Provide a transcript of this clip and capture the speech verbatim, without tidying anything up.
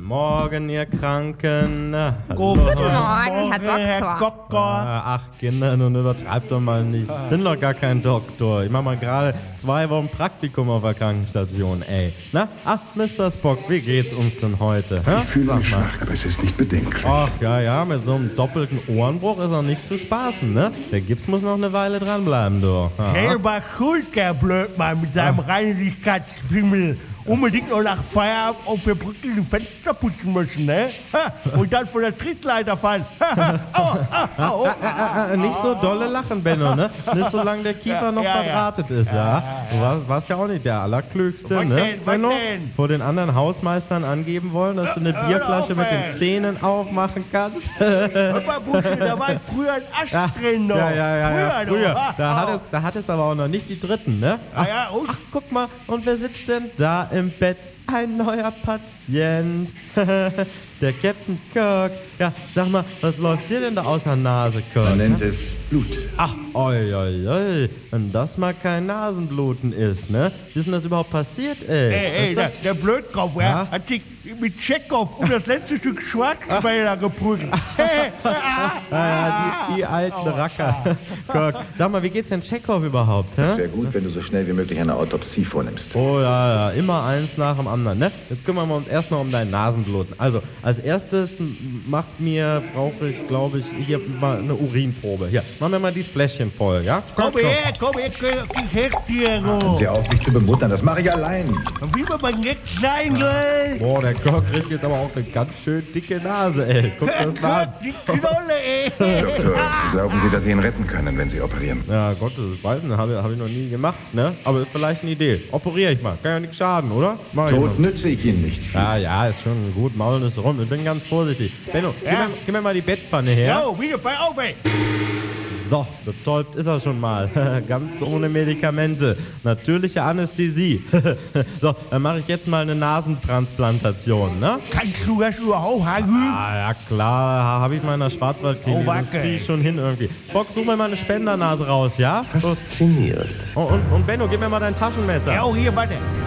Morgen, ihr Kranken. Na, Guten hallo. Morgen, Herr Doktor. Herr Doktor. Ah, ach, Kinder, nun übertreibt doch mal nicht. Ich bin doch gar kein Doktor. Ich mach mal gerade zwei Wochen Praktikum auf der Krankenstation, ey. Na, ach, Mister Spock, wie geht's uns denn heute? Hä? Ich fühle Sag mich mal. schwach, aber es ist nicht bedenklich. Ach, ja, ja, mit so einem doppelten Ohrenbruch ist auch nicht zu spaßen, ne? Der Gips muss noch eine Weile dranbleiben, du. Aha. Selber schuld, der Blödmann mit seinem Reinigkeitsfimmel. Unbedingt noch nach Feierabend auf der Brücke die Fenster putzen müssen, ne? Ha, und dann von der Trittleiter fallen. Au, au, au. Ah, ah, nicht so dolle lachen, Benno, ne? Nicht solange der Kiefer noch Ja, ja, verdrahtet ist, ja. Du warst, warst ja auch nicht der Allerklügste, Was ne? denn, was Benno? denn? Vor den anderen Hausmeistern angeben wollen, dass du eine Hör Bierflasche auf, mit ey. den Zähnen aufmachen kannst. Hör mal, Busche, da war früher ein Ast drin noch. Ja, ja, ja, ja, früher. früher. noch. Da hattest, da hattest aber auch noch nicht die Dritten, ne? Ah, ja, und? Ach, guck mal, und wer sitzt denn da im Bett? Ein neuer Patient. Der Captain Kirk. Ja, sag mal, was läuft dir denn da aus der Nase, Kirk? Man nennt es Blut. Ach, oi, oi, oi. Wenn das mal kein Nasenbluten ist, ne? Wie ist denn das überhaupt passiert, ey? Ey, ey, Was der, ist der Blödkopf, ja, Ja? hat sich mit Tschechow um das letzte Stück Schwarzwälder geprügelt. Hey, das? Ja, ja, die, die alten Racker. Kirk, sag mal, wie geht's denn Tschechow überhaupt, Es hä? wäre gut, wenn du so schnell wie möglich eine Autopsie vornimmst. Oh ja, ja, immer eins nach dem anderen, ne? Jetzt kümmern wir uns erstmal um dein Nasenbluten. Also, als erstes m- macht mir, brauche ich, glaube ich, hier mal eine Urinprobe. Hier, machen wir mal dieses Fläschchen voll, ja? komm her, komm her, ich helf dir, Hören Sie so. auf, mich zu bemuttern, das mache ich allein. Wie man mal nett sein soll. Boah, der Kirk kriegt jetzt aber auch eine ganz schön dicke Nase, ey. Guck das mal an. Gott, die Knolle, ey. Doktor, glauben Sie, dass Sie ihn retten können, wenn Sie operieren? Ja, Gott, das weiß ich, habe hab ich noch nie gemacht, ne? Aber ist vielleicht eine Idee. Operiere ich mal. Kann ja nichts schaden, oder? Mach ich Tot mal. nütze ich Ihnen nicht. Ja, ja, ist schon gut. Maulen ist rum. Ich bin ganz vorsichtig. Benno, gib, Ja? mir, gib mir mal die Bettpfanne her. Jo, wieder bei auf, ey. So, betäubt ist er schon mal. Ganz ohne Medikamente. Natürliche Anästhesie. So, dann mache ich jetzt mal eine Nasentransplantation, ne? Kannst du das überhaupt, Hagü? Ah, ja klar, habe ich mal in der Schwarzwaldklinik. Oh, Das wacke. kriege ich schon hin irgendwie. Spock, such mir mal eine Spendernase raus, ja? Faszinierend. Und, und, und Benno, gib mir mal dein Taschenmesser. Ja, hier, warte.